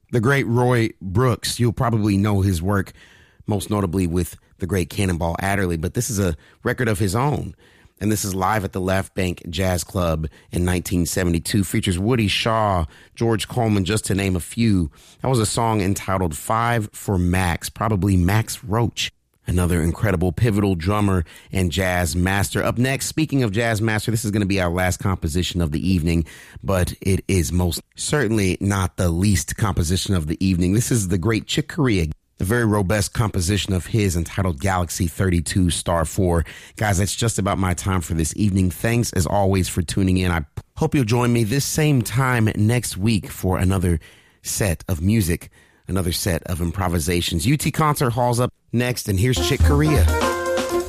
The great Roy Brooks, you'll probably know his work most notably with the great Cannonball Adderley, but this is a record of his own. And this is live at the Left Bank Jazz Club in 1972. Features Woody Shaw, George Coleman, just to name a few. That was a song entitled 5 for Max, probably Max Roach, another incredible pivotal drummer and jazz master. Up next, speaking of jazz master, this is going to be our last composition of the evening, but it is most certainly not the least composition of the evening. This is the great Chick Corea, a very robust composition of his entitled Galaxy 32 Star 4. Guys, that's just about my time for this evening. Thanks, as always, for tuning in. I hope you'll join me this same time next week for another set of music, another set of improvisations. UT Concert Hall's up next, and here's Chick Corea.